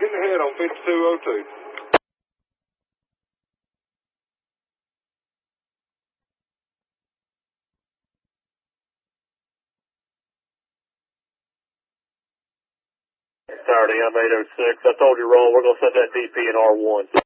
in the head on 5202. Saturday, I'm 806. I told you wrong. We're going to set that DP in R1.